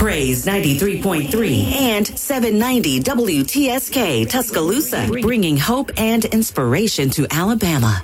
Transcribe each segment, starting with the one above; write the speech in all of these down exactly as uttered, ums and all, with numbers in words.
Praise ninety-three point three and seven ninety W T S K Tuscaloosa, bringing hope and inspiration to Alabama.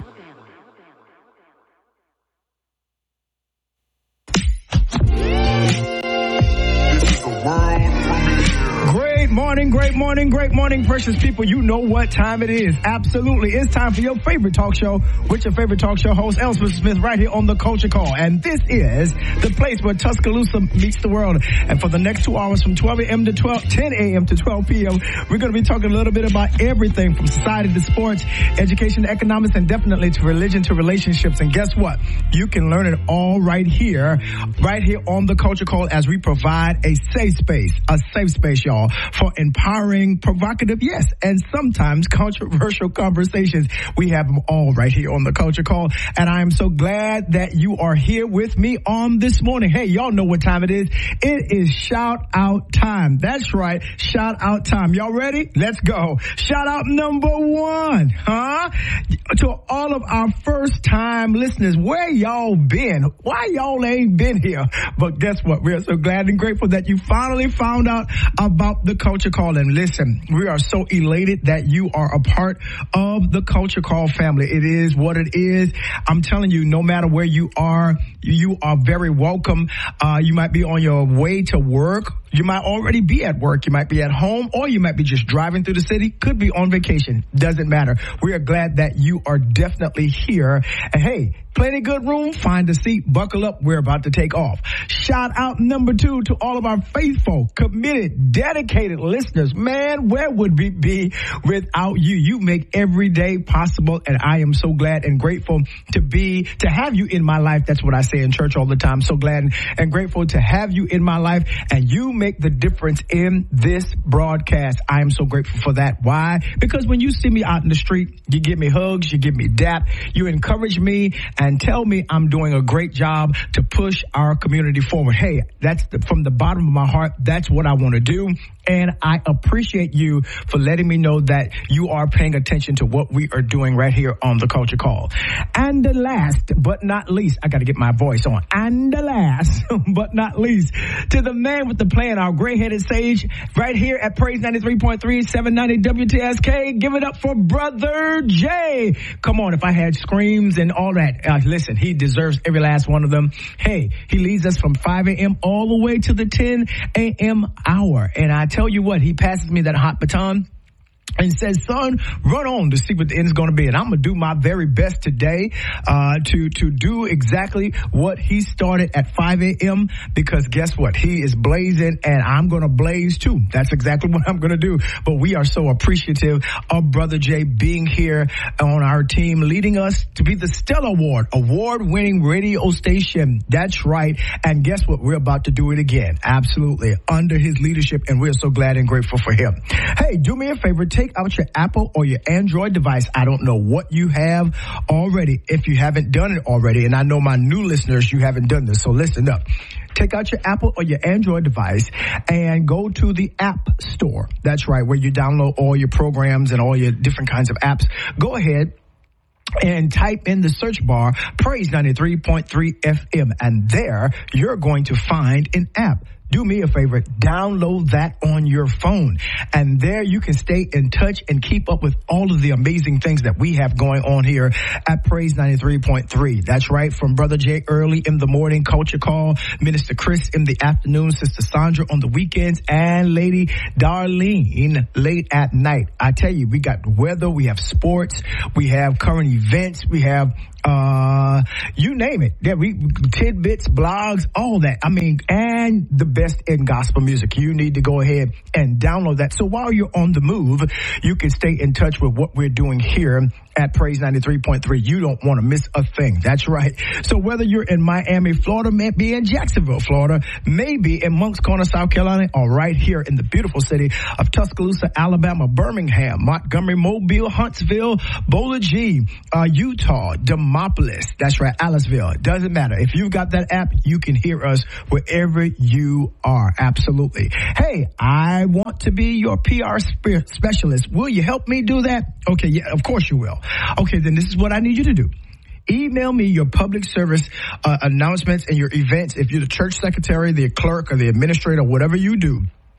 Great morning, great morning, great morning, precious people. You know what time it is. Absolutely. It's time for your favorite talk show with your favorite talk show host, Elspeth Smith, right here on The Culture Call. And this is the place where Tuscaloosa meets the world. And for the next two hours from twelve a.m. to twelve, ten a.m. to twelve p.m., we're going to be talking a little bit about everything from society to sports, education to economics, and definitely to religion to relationships. And guess what? You can learn it all right here, right here on The Culture Call as we provide a safe space, a safe space, y'all, for empowering, provocative, yes, and sometimes controversial conversations. We have them all right here on The Culture Call, and I am so glad that you are here with me on this morning. Hey, y'all know what time it is. It is shout out time. That's right, shout out time. Y'all ready? Let's go. Shout out number one, huh? To all of our first time listeners, where y'all been? Why y'all ain't been here? But guess what? We're so glad and grateful that you finally found out about The Culture Call. And listen, we are so elated that you are a part of The Culture Call family. It is what it is. I'm telling you, no matter where you are, you are very welcome. Uh, you might be on your way to work. You might already be at work. You might be at home, or you might be just driving through the city. Could be on vacation. Doesn't matter. We are glad that you are definitely here. And hey, plenty good room. Find a seat. Buckle up. We're about to take off. Shout out number two to all of our faithful, committed, dedicated listeners. Man, where would we be without you? You make every day possible, and I am so glad and grateful to be, to have you in my life. That's what I say in church all the time. So glad and grateful to have you in my life, and you make the difference in this broadcast. I am so grateful for that. Why? Because when you see me out in the street, you give me hugs, you give me dap, you encourage me and tell me I'm doing a great job to push our community forward. Hey, that's the, from the bottom of my heart, that's what I want to do. And I appreciate you for letting me know that you are paying attention to what we are doing right here on The Culture Call. And the last but not least, I got to get my voice on. And the last but not least, to the man with the plan, our gray-headed sage, right here at Praise ninety-three point three, seven ninety W T S K. Give it up for Brother Jay. Come on, if I had screams and all that, uh, listen, he deserves every last one of them. Hey, he leads us from five a.m. all the way to the ten a.m. hour. And I tell you what, he passes me that hot baton and says, son, run on to see what the end is going to be. And I'm going to do my very best today uh to to do exactly what he started at five a.m. because guess what? He is blazing, and I'm going to blaze too. That's exactly what I'm going to do. But we are so appreciative of Brother Jay being here on our team, leading us to be the Stellar Award, award-winning radio station. That's right. And guess what? We're about to do it again. Absolutely. Under his leadership, and we're so glad and grateful for him. Hey, do me a favor. Take out your Apple or your Android device. I don't know what you have already, if you haven't done it already. And I know my new listeners, you haven't done this. So listen up. Take out your Apple or your Android device and go to the App Store. That's right, where you download all your programs and all your different kinds of apps. Go ahead and type in the search bar, Praise ninety-three point three F M. And there, you're going to find an app. Do me a favor, download that on your phone. And there you can stay in touch and keep up with all of the amazing things that we have going on here at Praise ninety-three point three. That's right, from Brother Jay early in the morning, Culture Call, Minister Chris in the afternoon, Sister Sandra on the weekends, and Lady Darlene late at night. I tell you, we got weather, we have sports, we have current events, we have Uh, you name it. Yeah, we tidbits, blogs, all that. I mean, and the best in gospel music. You need to go ahead and download that. So while you're on the move, you can stay in touch with what we're doing here at Praise ninety-three point three. You don't want to miss a thing. That's right. So whether you're in Miami, Florida, maybe in Jacksonville, Florida, maybe in Moncks Corner, South Carolina, or right here in the beautiful city of Tuscaloosa, Alabama, Birmingham, Montgomery, Mobile, Huntsville, Bowler G, uh, Utah, Demopolis. That's right, Aliceville. Doesn't matter. If you've got that app, you can hear us wherever you are. Absolutely. Hey, I want to be your P R spe- specialist. Will you help me do that? Okay, yeah, of course you will. Okay, then this is what I need you to do. Email me your public service uh, announcements and your events. If you're the church secretary, the clerk, or the administrator, whatever you do,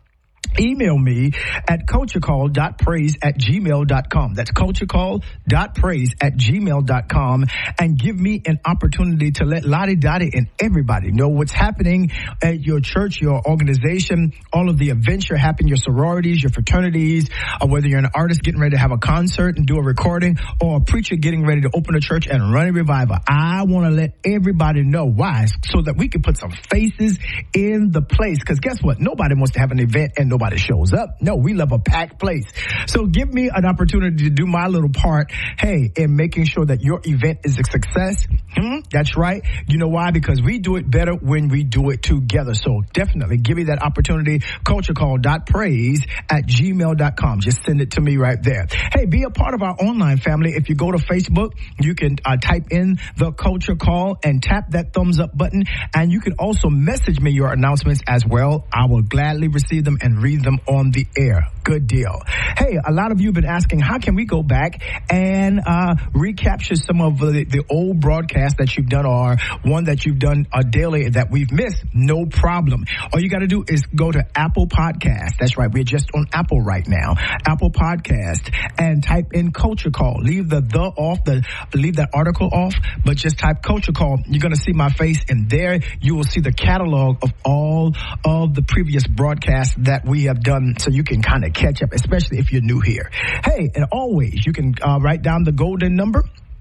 email me at culturecall dot praise at gmail dot com. That's culturecall dot praise at gmail dot com, and give me an opportunity to let Lottie Dottie and everybody know what's happening at your church, your organization, all of the events you're having, your sororities, your fraternities, or whether you're an artist getting ready to have a concert and do a recording, or a preacher getting ready to open a church and run a revival. I want to let everybody know why, so that we can put some faces in the place. Because guess what? Nobody wants to have an event and nobody shows up. No, we love a packed place. So give me an opportunity to do my little part, hey, in making sure that your event is a success. Hmm, that's right. You know why? Because we do it better when we do it together. So definitely give me that opportunity. culture call dot praise at gmail dot com. Just send it to me right there. Hey, be a part of our online family. If you go to Facebook, you can uh, type in the Culture Call and tap that thumbs up button. And you can also message me your announcements as well. I will gladly receive them and read them on the air. Good deal. Hey, a lot of you have been asking, how can we go back and uh, recapture some of the, the old broadcasts that you've done, or one that you've done uh, daily that we've missed? No problem. All you got to do is go to Apple Podcast. That's right. We're just on Apple right now. Apple Podcast, and type in Culture Call. Leave the the off, the leave that article off, but just type Culture Call. You're going to see my face, and there you will see the catalog of all of the previous broadcasts that we have done, so you can kind of catch up, especially if you're new here. Hey, and always you can uh, write down the golden number.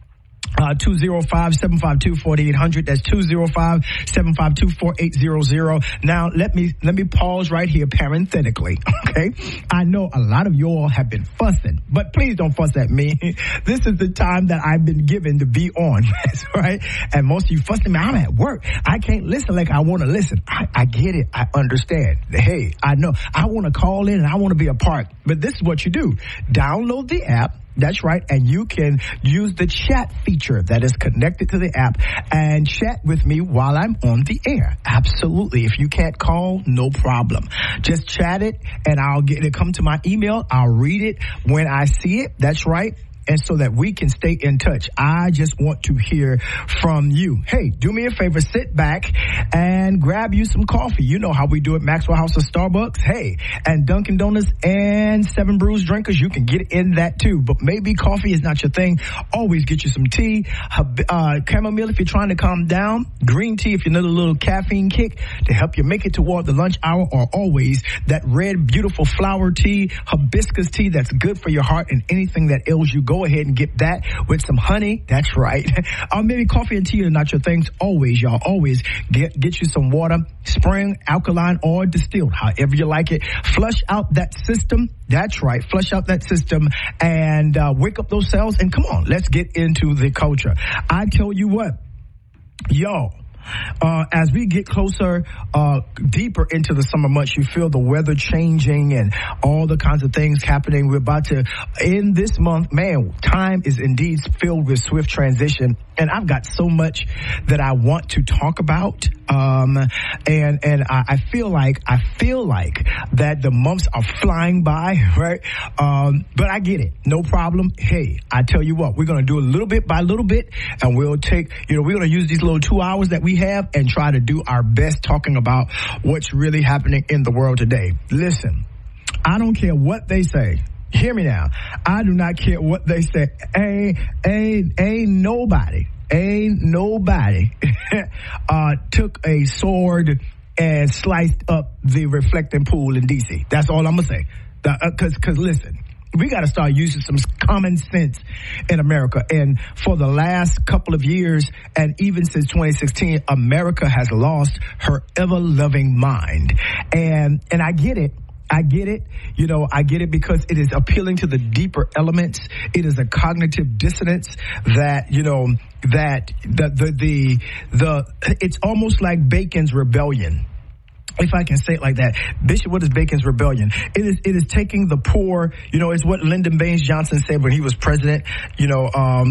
Uh, two oh five, seven five two, four eight zero zero. That's two oh five, seven five two, four eight zero zero. Now, let me, let me pause right here parenthetically, okay? I know a lot of you all have been fussing, but please don't fuss at me. This is the time that I've been given to be on, that's right? And most of you fussing me, I'm at work. I can't listen like I want to listen. I, I get it. I understand. Hey, I know. I want to call in and I want to be a part. But this is what you do. Download the app. That's right. And you can use the chat feature that is connected to the app and chat with me while I'm on the air. Absolutely. If you can't call, no problem. Just chat it and I'll get it come to my email. I'll read it when I see it. That's right. And so that we can stay in touch. I just want to hear from you. Hey, do me a favor, sit back and grab you some coffee. You know how we do it, Maxwell House of Starbucks. Hey, and Dunkin' Donuts and Seven Brews Drinkers, you can get in that too. But maybe coffee is not your thing. Always get you some tea, uh, chamomile if you're trying to calm down, green tea if you need a little caffeine kick to help you make it toward the lunch hour, or always that red, beautiful flower tea, hibiscus tea that's good for your heart and anything that ails you. Go ahead and get that with some honey. That's right. Or maybe coffee and tea are not your things. Always, y'all, always get get you some water, spring, alkaline, or distilled, however you like it. Flush out that system. That's right. Flush out that system and uh, wake up those cells. And come on, let's get into the culture. I tell you what, y'all. Uh, as we get closer, uh, deeper into the summer months, you feel the weather changing and all the kinds of things happening. We're about to end this month. Man, time is indeed filled with swift transition. And I've got so much that I want to talk about. Um, and, and I, I feel like, I feel like that the months are flying by, right? Um, but I get it. No problem. Hey, I tell you what, we're going to do a little bit by little bit, and we'll take, you know, we're going to use these little two hours that we have and try to do our best talking about what's really happening in the world today. Listen, I don't care what they say. Hear me now. I do not care what they say. Ain't, ain't, ain't nobody, ain't nobody uh, took a sword and sliced up the reflecting pool in D C. That's all I'm going to say. Because, uh, because listen, we got to start using some common sense in America. And for the last couple of years, and even since twenty sixteen, America has lost her ever-loving mind. And, and I get it. I get it. You know, I get it because it is appealing to the deeper elements. It is a cognitive dissonance that, you know, that the, the, the, the, it's almost like Bacon's rebellion. If I can say it like that. Bishop, what is Bacon's rebellion? It is, it is taking the poor, you know, it's what Lyndon Baines Johnson said when he was president, you know, um,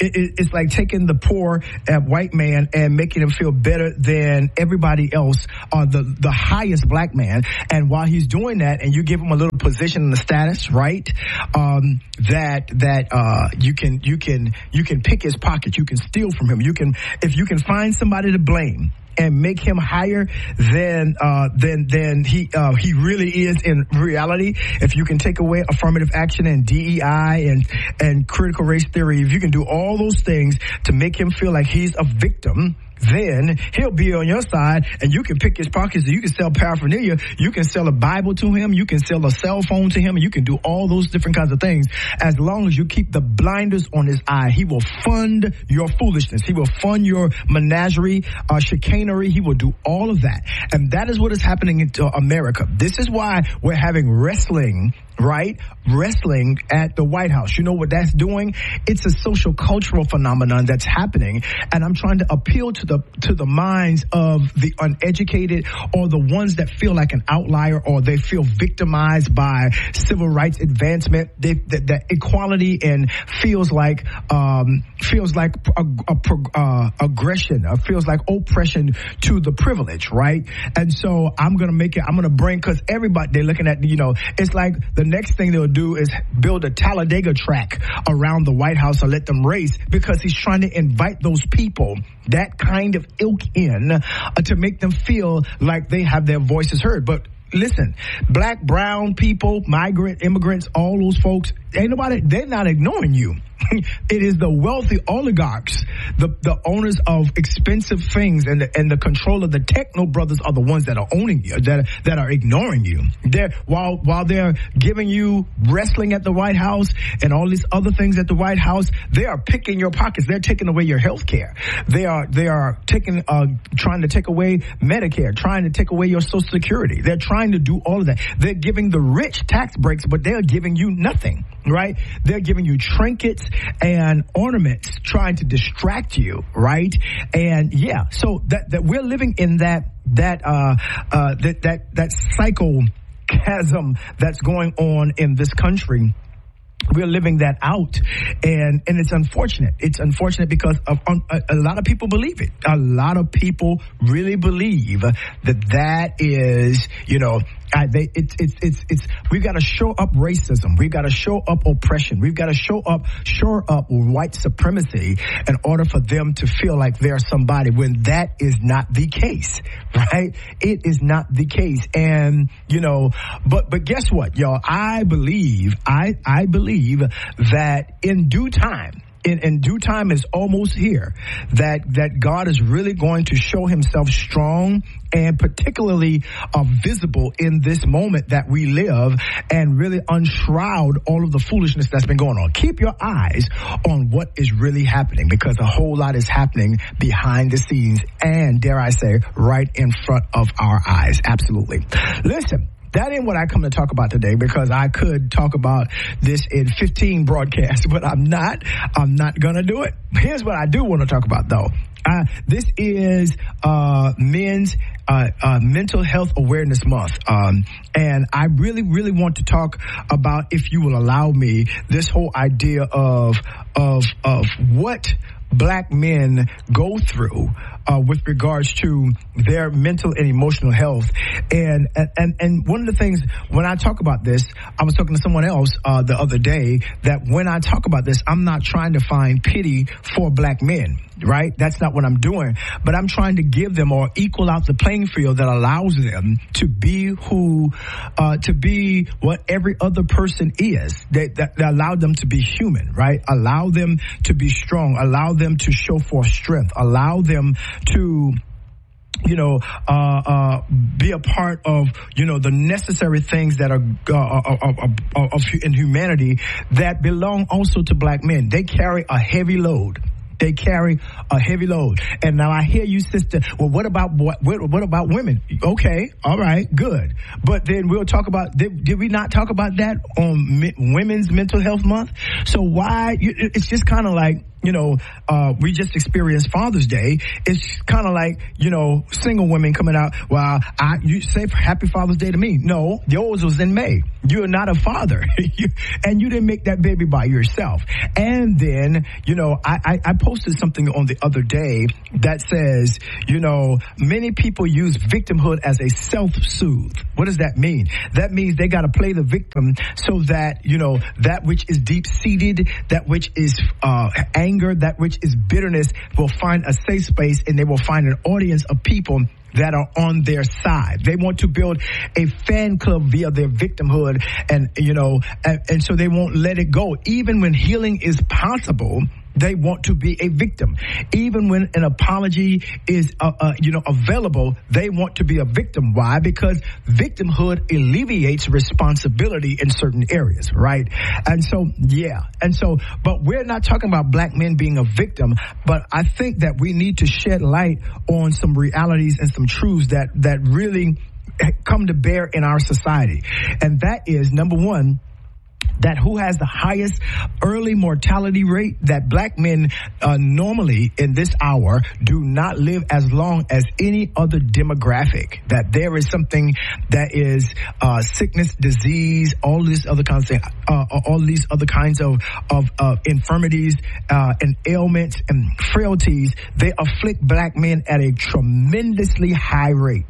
it, it, it's like taking the poor uh, white man and making him feel better than everybody else, or the, the highest black man. And while he's doing that, and you give him a little position in the status, right, um, that that uh, you can you can you can pick his pocket, you can steal from him, you can if you can find somebody to blame and make him higher than uh, than than he uh, he really is in reality. If you can take away affirmative action and D E I and and critical race theory, if you can do all those things to make him feel like he's a victim, then he'll be on your side, and you can pick his pockets. You can sell paraphernalia. You can sell a Bible to him. You can sell a cell phone to him. And you can do all those different kinds of things. As long as you keep the blinders on his eye, he will fund your foolishness. He will fund your menagerie, uh, chicanery. He will do all of that. And that is what is happening in America. This is why we're having wrestling, right? Wrestling at the White House. You know what that's doing? It's a social cultural phenomenon that's happening. And I'm trying to appeal to the to the minds of the uneducated, or the ones that feel like an outlier, or they feel victimized by civil rights advancement. They, that, that equality and feels like um, feels like a, a, uh, aggression, or feels like oppression to the privilege, right? And so I'm gonna make it. I'm gonna bring, because everybody, they're looking at, you know, it's like the next thing they'll do is build a Talladega track around the White House or let them race, because he's trying to invite those people, that kind of ilk, in uh, to make them feel like they have their voices heard. But listen, black, brown people, migrant, immigrants, all those folks, ain't nobody, they're not ignoring you. It is the wealthy oligarchs, the, the owners of expensive things, and the, and the control of the techno brothers are the ones that are owning you, that, that are ignoring you. They're, while, while they're giving you wrestling at the White House and all these other things at the White House, they are picking your pockets. They're taking away your health care. They are, they are taking, uh, trying to take away Medicare, trying to take away your Social Security. They're trying to do all of that. They're giving the rich tax breaks, but they're giving you nothing, right? They're giving you trinkets and ornaments, trying to distract you, right? And yeah, so that that we're living in that that uh uh that that that psycho chasm that's going on in this country. We're living that out, and and it's unfortunate. It's unfortunate because of, um, a, a lot of people believe it. A lot of people really believe that that is, you know, I, they, it's it's it's it's. We've got to show up racism. We've got to show up oppression. We've got to show up, shore up white supremacy in order for them to feel like they're somebody. When that is not the case, right? It is not the case, and you know, but but guess what, y'all? I believe, I I believe. that in due time, in, in due time is almost here, that, that God is really going to show himself strong and particularly uh, visible in this moment that we live, and really unshroud all of the foolishness that's been going on. Keep your eyes on what is really happening, because a whole lot is happening behind the scenes and, dare I say, right in front of our eyes. Absolutely. Listen. That ain't what I come to talk about today, because I could talk about this in fifteen broadcasts, but I'm not. I'm not going to do it. Here's what I do want to talk about, though. Uh, this is uh, men's uh, uh, Mental Health Awareness Month. Um, and I really, really want to talk about, if you will allow me, this whole idea of of of what black men go through uh, with regards to their mental and emotional health. And, and, and one of the things, when I talk about this, I was talking to someone else uh, the other day, that when I talk about this, I'm not trying to find pity for black men, right? That's not what I'm doing. But I'm trying to give them, or equal out the playing field that allows them to be who, uh, to be what every other person is. That, that, that allow them to be human, right? Allow them to be strong. Allow them to show forth strength. Allow them to, you know, uh, uh, be a part of, you know, the necessary things that are, uh, of, of, of, in humanity that belong also to black men. They carry a heavy load. They carry a heavy load. And now I hear you, sister, well, what about what, what about women? Okay, all right, good. But then we'll talk about, did, did we not talk about that on me, Women's Mental Health Month? So why, it's just kind of like, you know, uh, we just experienced Father's Day. It's kind of like, you know, single women coming out. Well, I, you say Happy Father's Day to me. No, yours was in May. You're not a father. you, and you didn't make that baby by yourself. And then, you know, I, I, I posted something on the other day that says, you know, many people use victimhood as a self-soothe. What does that mean? That means they got to play the victim so that, you know, that which is deep-seated, that which is uh, anger, that which is bitterness will find a safe space, and they will find an audience of people that are on their side. They want to build a fan club via their victimhood, and, you know, and, and so they won't let it go. Even when healing is possible, they want to be a victim. Even when an apology is, uh, uh, you know, available, they want to be a victim. Why? Because victimhood alleviates responsibility in certain areas, right? And so, yeah. And so, but we're not talking about black men being a victim, but I think that we need to shed light on some realities and some truths that, that really come to bear in our society. And that is, number one, that who has the highest early mortality rate, that black men uh, normally in this hour do not live as long as any other demographic, that there is something that is uh, sickness, disease, all these other kinds of uh, all these other kinds of, of, of infirmities uh, and ailments and frailties. They afflict black men at a tremendously high rate.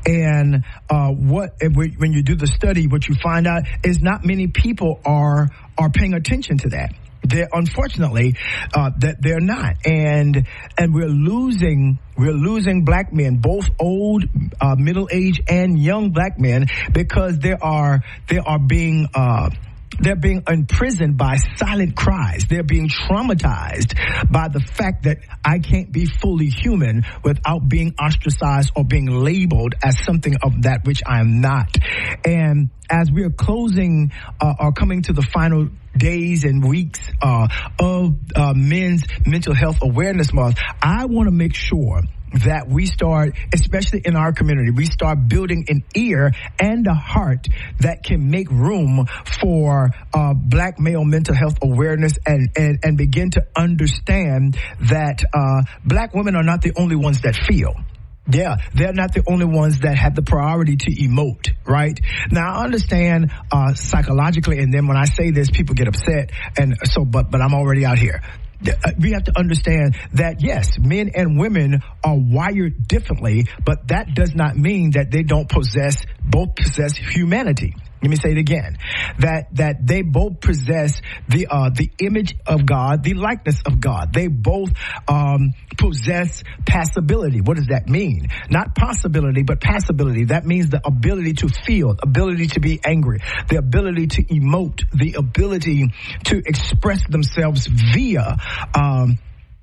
And uh, what when you do the study, what you find out is not many people are are paying attention to that. They're unfortunately uh, that they're not, and and we're losing we're losing black men, both old, uh, middle aged, and young black men, because they are they are being. Uh, They're being imprisoned by silent cries. They're being traumatized by the fact that I can't be fully human without being ostracized or being labeled as something of that which I am not. And as we are closing uh, or coming to the final days and weeks uh, of uh, Men's Mental Health Awareness Month, I want to make sure that we start, especially in our community, we start building an ear and a heart that can make room for uh, black male mental health awareness, and, and, and begin to understand that uh, black women are not the only ones that feel. Yeah, they're not the only ones that have the priority to emote, right? Now, I understand uh, psychologically, and then when I say this, people get upset, and so, but but I'm already out here. We have to understand that, yes, men and women are wired differently, but that does not mean that they don't possess, both possess humanity. Let me say it again, that, that they both possess the, uh, the image of God, the likeness of God. They both, um, possess passability. What does that mean? Not possibility, but passability. That means the ability to feel, ability to be angry, the ability to emote, the ability to express themselves via, um,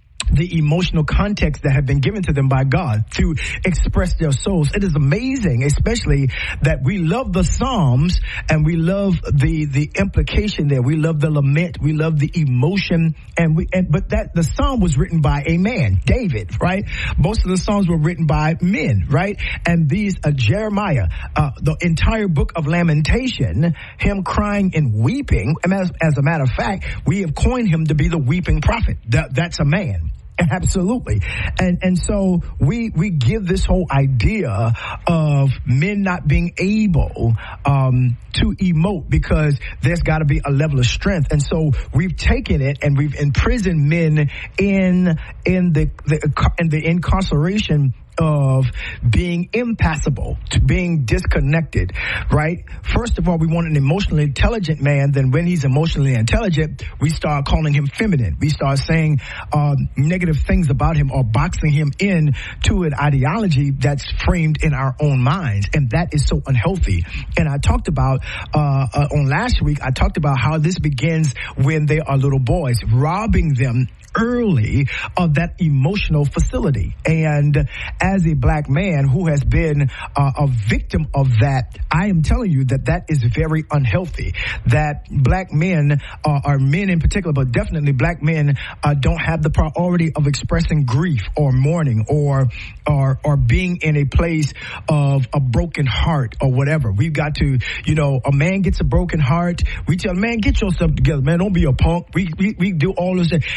the emotional context that have been given to them by God to express their souls. It is amazing, especially that we love the Psalms and we love the, the implication there. We love the lament. We love the emotion. And we, and, but that the Psalm was written by a man, David, right? Most of the Psalms were written by men, right? And these, uh, Jeremiah, uh, the entire book of Lamentation, him crying and weeping. And as, as a matter of fact, we have coined him to be the weeping prophet. That, that's a man. Absolutely. And and so we we give this whole idea of men not being able um to emote because there's got to be a level of strength. And so we've taken it and we've imprisoned men in in the, the in the incarceration of being impassible, to being disconnected, right? First of all, we want an emotionally intelligent man. Then when he's emotionally intelligent, we start calling him feminine. We start saying uh, negative things about him or boxing him in to an ideology that's framed in our own minds. And that is so unhealthy. And I talked about, uh, uh, on last week, I talked about how this begins when they are little boys, robbing them early of that emotional facility. And as a black man who has been uh, a victim of that, I am telling you that that is very unhealthy. That black men, uh, or men in particular, but definitely black men, uh, don't have the priority of expressing grief or mourning or or or being in a place of a broken heart or whatever. We've got to, you know, a man gets a broken heart. We tell, man, get yourself together, man. Don't be a punk. We we, we do all this. And so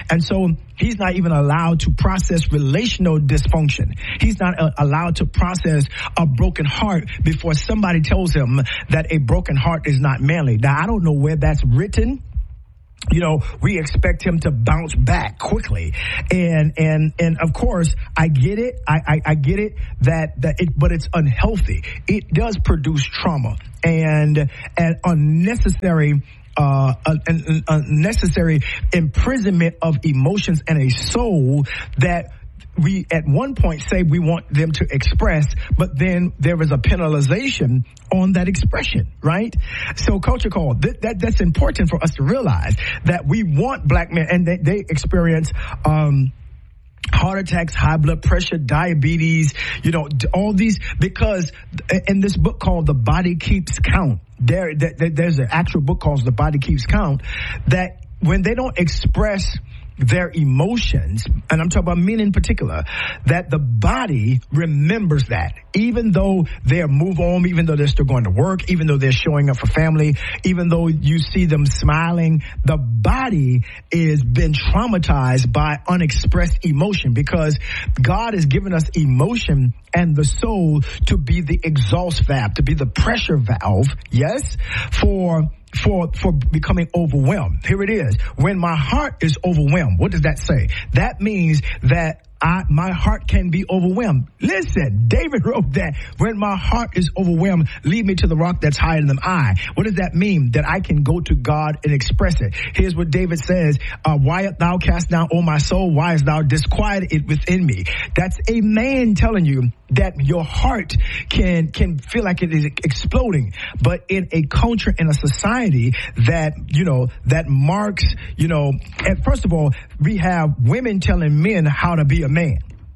he's not even allowed to process relational dysfunction. He's not uh, allowed to process a broken heart before somebody tells him that a broken heart is not manly. Now, I don't know where that's written. You know, we expect him to bounce back quickly. And, and, and of course, I get it. I, I, I get it that, that it, but it's unhealthy. It does produce trauma and, and unnecessary Uh, an unnecessary imprisonment of emotions and a soul that we at one point say we want them to express, but then there is a penalization on that expression, right? So Culture Call, th- that that's important for us to realize that we want black men, and they, they experience um heart attacks, high blood pressure, diabetes, you know, all these, because in this book called The Body Keeps Count, there, there there's an actual book called The Body Keeps Count, that when they don't express their emotions, and I'm talking about men in particular, that the body remembers that. Even though they're move on, even though they're still going to work, even though they're showing up for family, even though you see them smiling, the body is been traumatized by unexpressed emotion, because God has given us emotion and the soul to be the exhaust valve, to be the pressure valve, yes, for for for becoming overwhelmed. Here it is. When my heart is overwhelmed, what does that say? That means that I, my heart can be overwhelmed. Listen, David wrote that, when my heart is overwhelmed, lead me to the rock that's higher than I. What does that mean? That I can go to God and express it. Here's what David says, uh, why art thou cast down, O my soul? Why is thou disquieted within me? That's a man telling you that your heart can can feel like it is exploding. But in a culture, in a society that, you know, that marks, you know, and first of all, we have women telling men how to be a man,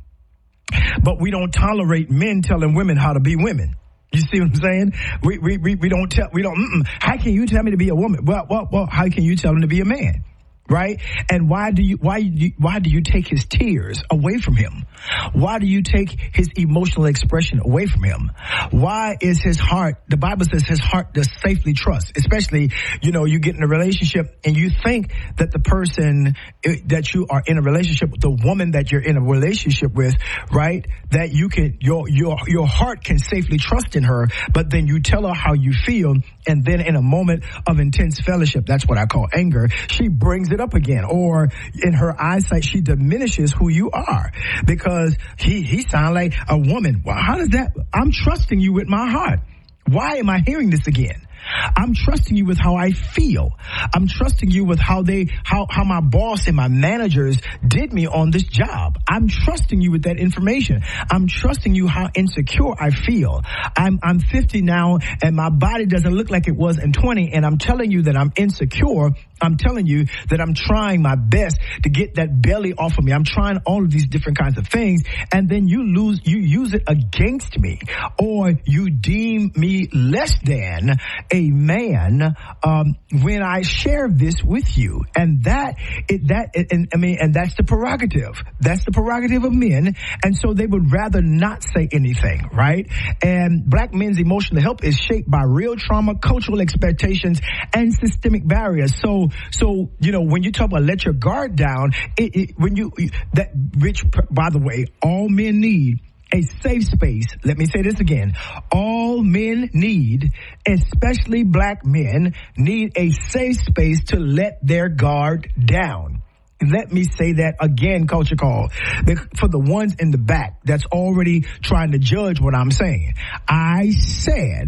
but we don't tolerate men telling women how to be women. You see what I'm saying? We we we, we don't tell, we don't, mm-mm. How can you tell me to be a woman? Well, well, well, how can you tell him to be a man? Right? And why do you, why, do you, why do you take his tears away from him? Why do you take his emotional expression away from him? Why is his heart, the Bible says his heart does safely trust, especially, you know, you get in a relationship and you think that the person that you are in a relationship with, the woman that you're in a relationship with, right? That you can, your, your, your heart can safely trust in her, but then you tell her how you feel. And then in a moment of intense fellowship, that's what I call anger, she brings it up again, or in her eyesight, she diminishes who you are because he, he sounds like a woman. Well, how does that? I'm trusting you with my heart. Why am I hearing this again? I'm trusting you with how I feel. I'm trusting you with how they, how, how my boss and my managers did me on this job. I'm trusting you with that information. I'm trusting you how insecure I feel. I'm, I'm fifty now and my body doesn't look like it was in twenty, and I'm telling you that I'm insecure. I'm telling you that I'm trying my best to get that belly off of me. I'm trying all of these different kinds of things, and then you lose, you use it against me, or you deem me less than a man um, when I share this with you. And that, it, that, and I mean, and that's the prerogative. That's the prerogative of men. And so they would rather not say anything, right? And black men's emotional health is shaped by real trauma, cultural expectations, and systemic barriers. So, so you know, when you talk about let your guard down, it, it, when you that, which by the way, all men need a safe space. Let me say this again. All men need, especially black men, need a safe space to let their guard down. Let me say that again, Culture Call, for the ones in the back that's already trying to judge what I'm saying. I said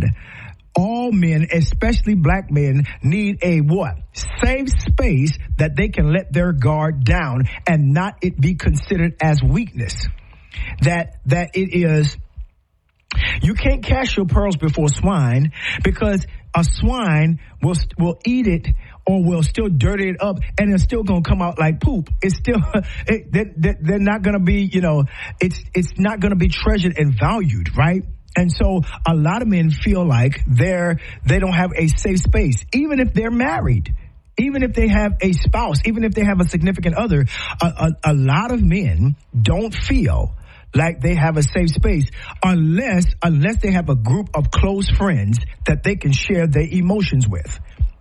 all men, especially black men, need a what? Safe space that they can let their guard down and not it be considered as weakness. That, that it is, you can't cast your pearls before swine, because a swine will, will eat it or will still dirty it up, and it's still going to come out like poop. It's still, it, they're, they're not going to be, you know, it's, it's not going to be treasured and valued, right? And so a lot of men feel like they're, they don't have a safe space, even if they're married. Even if they have a spouse, even if they have a significant other, a, a, a lot of men don't feel like they have a safe space unless, unless they have a group of close friends that they can share their emotions with.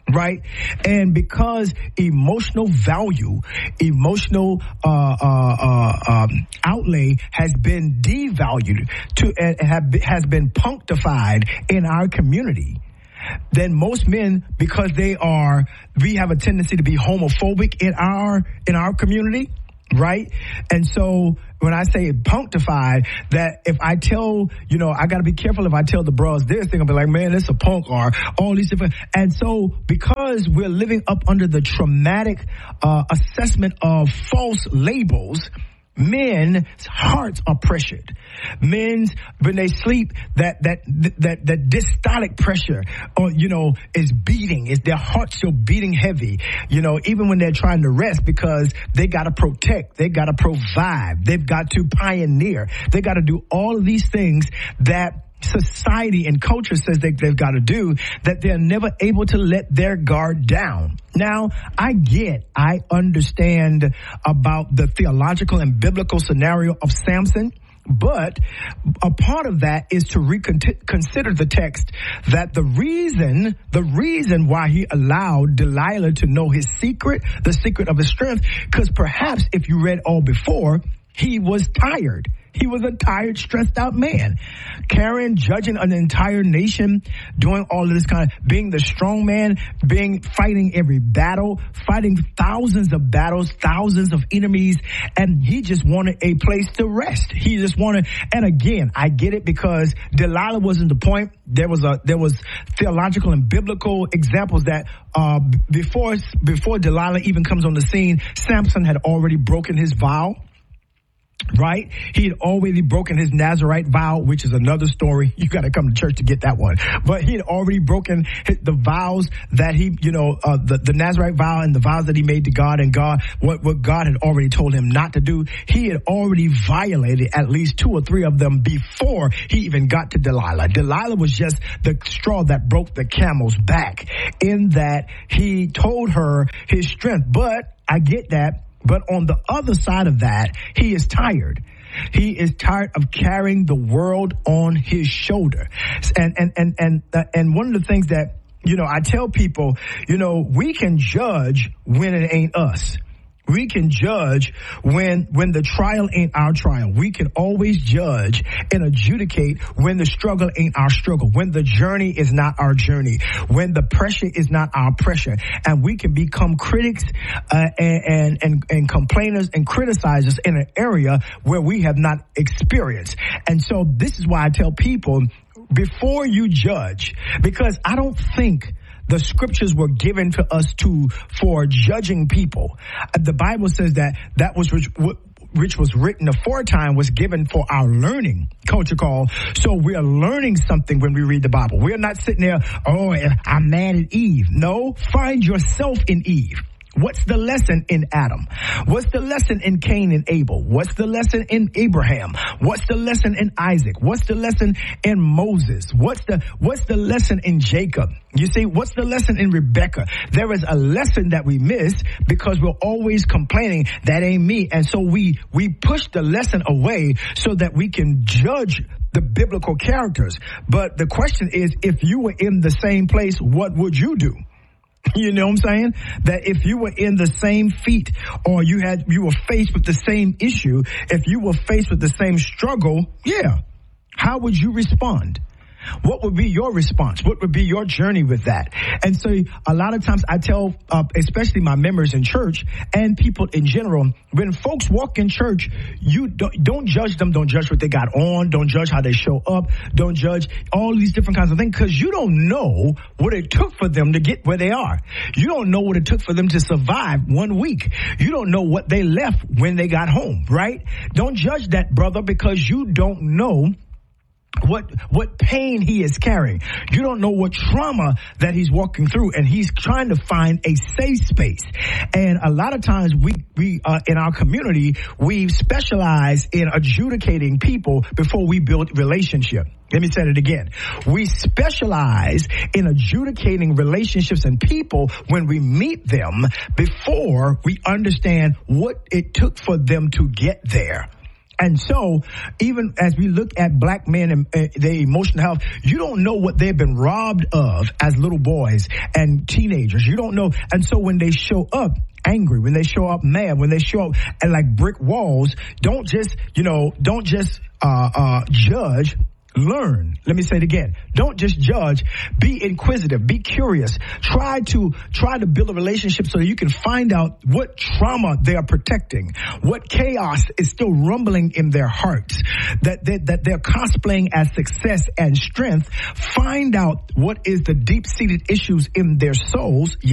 right? And because emotional value, emotional uh, uh, uh, um, outlay has been devalued to and have, has been punctified in our community, then most men, because they are, we have a tendency to be homophobic in our in our community, right? And so when I say punctified, that if I tell, you know, I got to be careful if I tell the bros this, they're going to be like, man, it's a punk, or all these different. And so because we're living up under the traumatic uh, assessment of false labels, men's hearts are pressured. Men's, when they sleep, that that that that dystolic pressure, or you know, is beating. Is their heart's still beating heavy? You know, even when they're trying to rest, because they got to protect, they got to provide, they've got to pioneer, they got to do all of these things that society and culture says they, they've got to do, that they're never able to let their guard down. Now, I get, I understand about the theological and biblical scenario of Samson, but a part of that is to reconsider the text, that the reason, the reason why he allowed Delilah to know his secret, the secret of his strength, because perhaps if you read all before, he was tired. He was a tired, stressed out man. Carrying, judging an entire nation, doing all of this kind of, being the strong man, being, fighting every battle, fighting thousands of battles, thousands of enemies, and he just wanted a place to rest. He just wanted, and again, I get it, because Delilah wasn't the point. There was a, there was theological and biblical examples that, uh, before, before Delilah even comes on the scene, Samson had already broken his vow. Right? He had already broken his Nazirite vow, which is another story. You got to come to church to get that one. But he had already broken his, the vows that he, you know, uh, the, the Nazirite vow and the vows that he made to God, and God, what, what God had already told him not to do. He had already violated at least two or three of them before he even got to Delilah. Delilah was just the straw that broke the camel's back, in that he told her his strength. But I get that. But on the other side of that, he is tired. He is tired of carrying the world on his shoulder. And, and, and, and, uh, and one of the things that, you know, I tell people, you know, we can judge when it ain't us. We can judge when, when the trial ain't our trial. We can always judge and adjudicate when the struggle ain't our struggle, when the journey is not our journey, when the pressure is not our pressure. And we can become critics, uh, and, and, and, and complainers and criticizers in an area where we have not experienced. And so this is why I tell people, before you judge, because I don't think the scriptures were given to us to, for judging people. The Bible says that that was which, which was written aforetime was given for our learning, Culture Call. So we are learning something when we read the Bible. We're not sitting there, oh, I'm mad at Eve. No, find yourself in Eve. What's the lesson in Adam? What's the lesson in Cain and Abel? What's the lesson in Abraham? What's the lesson in Isaac? What's the lesson in Moses? What's the, what's the lesson in Jacob? You see, what's the lesson in Rebecca? There is a lesson that we miss because we're always complaining, that ain't me. And so we, we push the lesson away so that we can judge the biblical characters. But the question is, if you were in the same place, what would you do? You know what I'm saying? That if you were in the same feat, or you had, you were faced with the same issue, if you were faced with the same struggle, yeah, how would you respond? What would be your response? What would be your journey with that? And so a lot of times I tell, uh, especially my members in church and people in general, when folks walk in church, you don't, don't judge them. Don't judge what they got on. Don't judge how they show up. Don't judge all these different kinds of things, because you don't know what it took for them to get where they are. You don't know what it took for them to survive one week. You don't know what they left when they got home, right? Don't judge that brother, because you don't know what what pain he is carrying. You don't know what trauma that he's walking through, and he's trying to find a safe space. And a lot of times we we uh, in our community, we specialize in adjudicating people before we build relationship. Let me say it again. We specialize in adjudicating relationships and people when we meet them before we understand what it took for them to get there. And so, even as we look at black men and uh, their emotional health, you don't know what they've been robbed of as little boys and teenagers. You don't know. And so when they show up angry, when they show up mad, when they show up and like brick walls, don't just, you know, don't just uh, uh, judge. Learn. Let me say it again. Don't just judge. Be inquisitive. Be curious. Try to try to build a relationship so that you can find out what trauma they are protecting, what chaos is still rumbling in their hearts, that that, that they're cosplaying as success and strength. Find out what is the deep-seated issues in their souls.